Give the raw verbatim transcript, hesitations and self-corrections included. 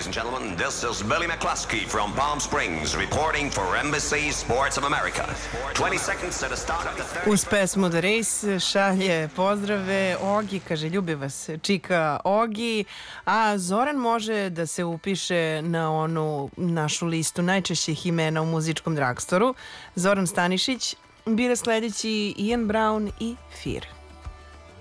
and gentlemen. This is Billy McCluskey from Palm Springs reporting for N B C Sports of America. twenty seconds to the start of the third... Uz pesmu The Race šalje pozdrave Ogi, kaže ljubi vas čika Ogi, a Zoran može da se upiše na onu našu listu najčešćih imena u muzičkom dragstoru. Zoran Stanišić bira sledeći Ian Brown i Fear.